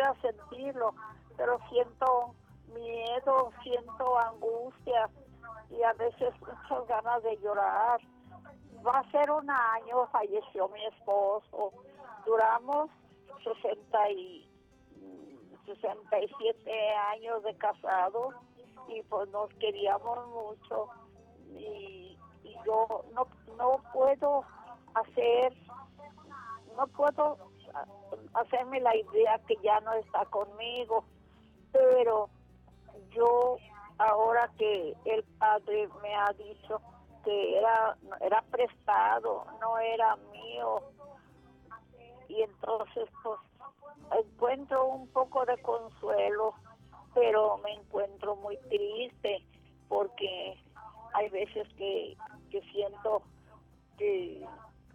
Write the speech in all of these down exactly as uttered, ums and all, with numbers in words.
quisiera sentirlo, pero siento miedo, siento angustia y a veces muchas ganas de llorar. Va a ser un año, falleció mi esposo. Duramos sesenta y, sesenta y siete años de casados y pues nos queríamos mucho. Y, y yo no, no puedo hacer, no puedo hacerme la idea que ya no está conmigo, pero yo ahora que el padre me ha dicho que era, era prestado, no era mío, y entonces pues encuentro un poco de consuelo, pero me encuentro muy triste porque hay veces que, que siento que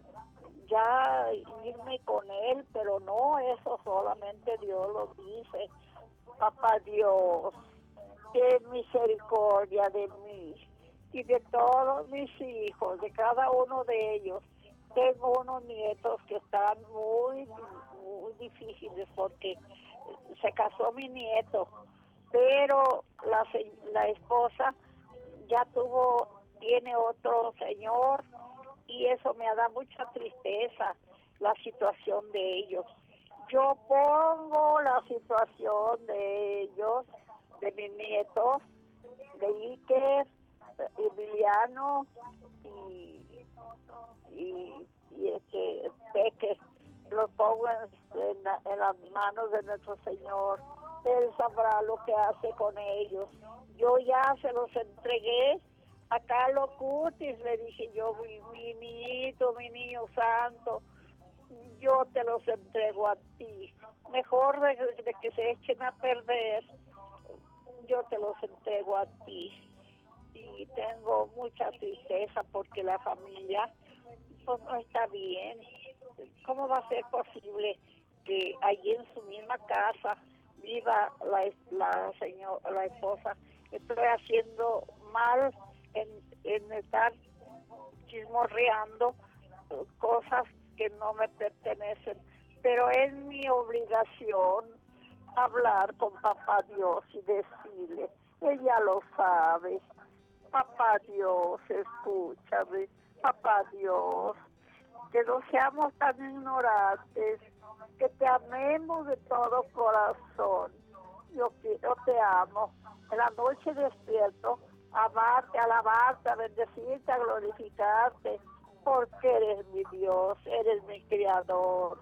ya irme con él, pero no, eso solamente Dios lo dice. Papá Dios, ten misericordia de mí y de todos mis hijos, de cada uno de ellos. Tengo unos nietos que están muy, muy difíciles porque se casó mi nieto, pero la, la esposa ya tuvo, tiene otro señor, y eso me da mucha tristeza, la situación de ellos. Yo pongo la situación de ellos, de mis nietos, de Iker, Emiliano y, y, y este, Peque, los pongo en, en, la, en las manos de nuestro Señor. Él sabrá lo que hace con ellos. Yo ya se los entregué a Carlos Curtis, le dije yo, mi, mi niñito, mi niño santo, yo te los entrego a ti. Mejor de, de que se echen a perder, yo te los entrego a ti. Y tengo mucha tristeza porque la familia pues no está bien. ¿Cómo va a ser posible que allí en su misma casa viva la, la, señor, la esposa? Estoy haciendo mal en, en estar chismorreando cosas que no me pertenecen, pero es mi obligación hablar con Papá Dios y decirle, ella lo sabe, Papá Dios, escúchame, Papá Dios, que no seamos tan ignorantes, que te amemos de todo corazón. Yo, yo te amo. En la noche despierto, amarte, alabarte, a bendecirte, a glorificarte, porque eres mi Dios, eres mi Creador.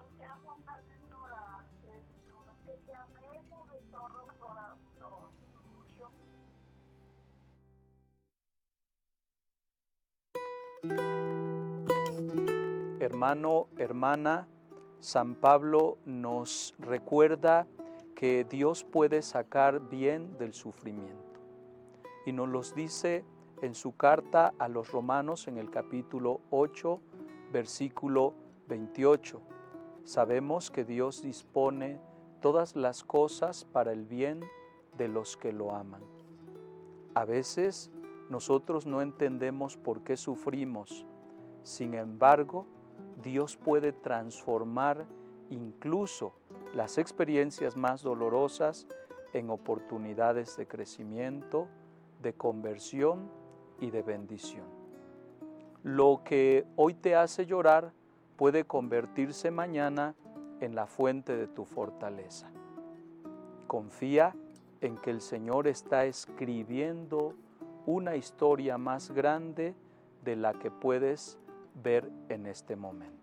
Hermano, hermana, San Pablo nos recuerda que Dios puede sacar bien del sufrimiento. Y nos los dice en su carta a los Romanos en el capítulo ocho, versículo veintiocho. Sabemos que Dios dispone todas las cosas para el bien de los que lo aman. A veces nosotros no entendemos por qué sufrimos. Sin embargo, Dios puede transformar incluso las experiencias más dolorosas en oportunidades de crecimiento, de conversión y de bendición. Lo que hoy te hace llorar puede convertirse mañana en la fuente de tu fortaleza. Confía en que el Señor está escribiendo una historia más grande de la que puedes ver en este momento.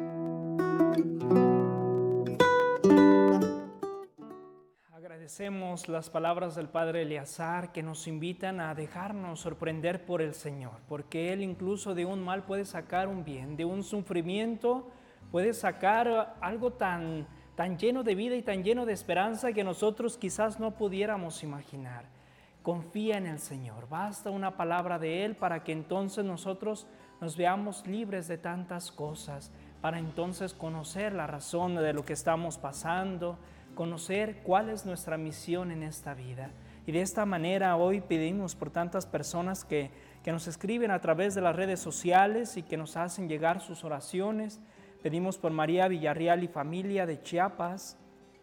Agradecemos las palabras del Padre Eleazar que nos invitan a dejarnos sorprender por el Señor, porque Él incluso de un mal puede sacar un bien, de un sufrimiento puede sacar algo tan, tan lleno de vida y tan lleno de esperanza que nosotros quizás no pudiéramos imaginar. Confía en el Señor, basta una palabra de Él para que entonces nosotros nos veamos libres de tantas cosas, para entonces conocer la razón de lo que estamos pasando, conocer cuál es nuestra misión en esta vida. Y de esta manera hoy pedimos por tantas personas que, que nos escriben a través de las redes sociales y que nos hacen llegar sus oraciones. Pedimos por María Villarreal y familia de Chiapas,